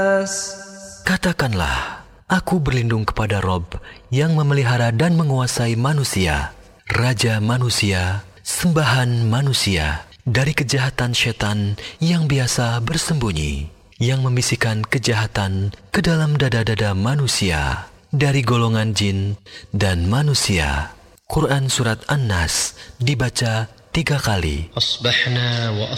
Katakanlah, aku berlindung kepada Rob yang memelihara dan menguasai manusia, Raja manusia, sembahan manusia, dari kejahatan setan yang biasa bersembunyi, yang membisikkan kejahatan ke dalam dada-dada manusia, dari golongan jin dan manusia. Quran Surat An-Nas dibaca 3 kali.